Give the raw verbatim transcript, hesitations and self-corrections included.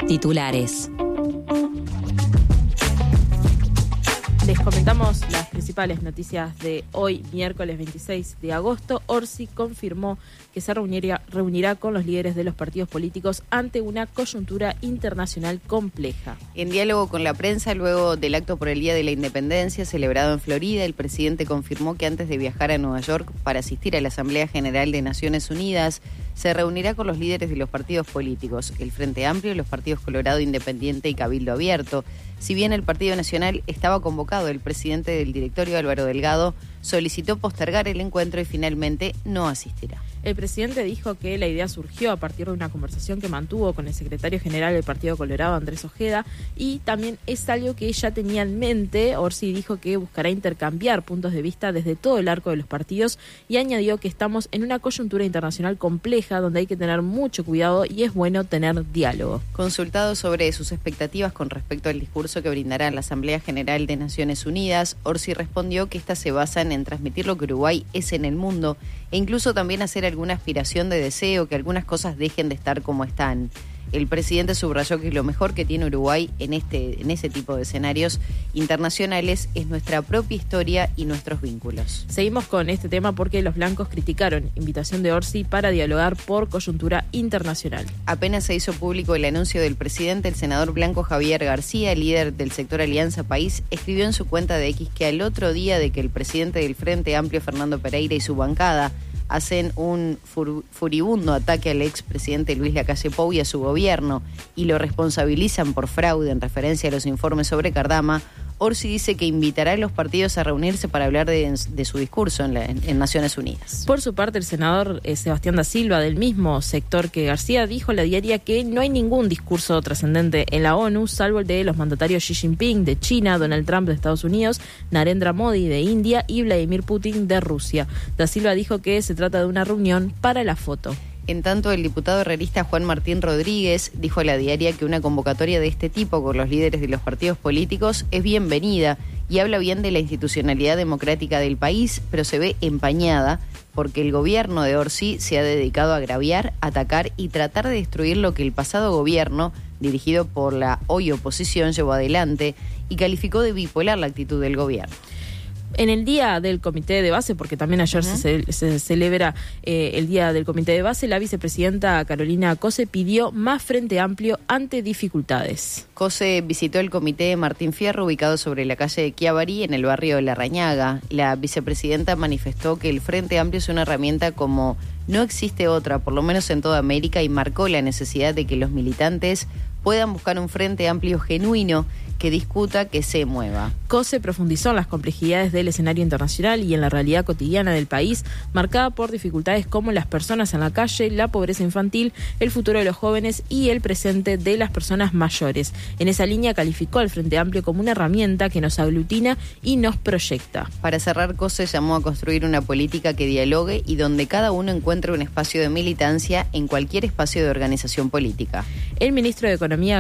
Titulares. Les comentamos las principales noticias de hoy, miércoles veintiséis de agosto. Orsi confirmó que se reunirá, reunirá con los líderes de los partidos políticos ante una coyuntura internacional compleja. En diálogo con la prensa, luego del acto por el Día de la Independencia celebrado en Florida, el presidente confirmó que antes de viajar a Nueva York para asistir a la Asamblea General de Naciones Unidas, se reunirá con los líderes de los partidos políticos, el Frente Amplio, los partidos Colorado Independiente y Cabildo Abierto. Si bien el Partido Nacional estaba convocado, el presidente del directorio, Álvaro Delgado, solicitó postergar el encuentro y finalmente no asistirá. El presidente dijo que la idea surgió a partir de una conversación que mantuvo con el secretario general del Partido Colorado, Andrés Ojeda, y también es algo que ella tenía en mente. Orsi dijo que buscará intercambiar puntos de vista desde todo el arco de los partidos y añadió que estamos en una coyuntura internacional compleja donde hay que tener mucho cuidado y es bueno tener diálogo. Consultado sobre sus expectativas con respecto al discurso que brindará en la Asamblea General de Naciones Unidas, Orsi respondió que estas se basan en transmitir lo que Uruguay es en el mundo e incluso también hacer alguna aspiración de deseo, que algunas cosas dejen de estar como están. El presidente subrayó que lo mejor que tiene Uruguay en este en ese tipo de escenarios internacionales es nuestra propia historia y nuestros vínculos. Seguimos con este tema porque los blancos criticaron invitación de Orsi para dialogar por coyuntura internacional. Apenas se hizo público el anuncio del presidente, el senador blanco Javier García, líder del sector Alianza País, escribió en su cuenta de X que al otro día de que el presidente del Frente Amplio, Fernando Pereira, y su bancada hacen un fur- furibundo ataque al expresidente Luis Lacalle Pou y a su gobierno y lo responsabilizan por fraude en referencia a los informes sobre Cardama, Orsi dice que invitará a los partidos a reunirse para hablar de, de su discurso en, la, en, en Naciones Unidas. Por su parte, el senador eh, Sebastián da Silva, del mismo sector que García, dijo a la diaria que no hay ningún discurso trascendente en la ONU, salvo el de los mandatarios Xi Jinping de China, Donald Trump de Estados Unidos, Narendra Modi de India y Vladimir Putin de Rusia. Da Silva dijo que se trata de una reunión para la foto. En tanto, el diputado herrerista Juan Martín Rodríguez dijo a la diaria que una convocatoria de este tipo con los líderes de los partidos políticos es bienvenida y habla bien de la institucionalidad democrática del país, pero se ve empañada porque el gobierno de Orsi se ha dedicado a agraviar, atacar y tratar de destruir lo que el pasado gobierno, dirigido por la hoy oposición, llevó adelante y calificó de bipolar la actitud del gobierno. En el día del comité de base, porque también ayer uh-huh. se, se celebra eh, el día del comité de base, la vicepresidenta Carolina Cose pidió más Frente Amplio ante dificultades. Cose visitó el comité Martín Fierro, ubicado sobre la calle de Chiavari, en el barrio de La Rañaga. La vicepresidenta manifestó que el Frente Amplio es una herramienta como no existe otra, por lo menos en toda América, y marcó la necesidad de que los militantes puedan buscar un Frente Amplio genuino que discuta, que se mueva. Cose profundizó en las complejidades del escenario internacional y en la realidad cotidiana del país, marcada por dificultades como las personas en la calle, la pobreza infantil, el futuro de los jóvenes y el presente de las personas mayores. En esa línea calificó al Frente Amplio como una herramienta que nos aglutina y nos proyecta. Para cerrar, Cose llamó a construir una política que dialogue y donde cada uno encuentre un espacio de militancia en cualquier espacio de organización política. El ministro de Economía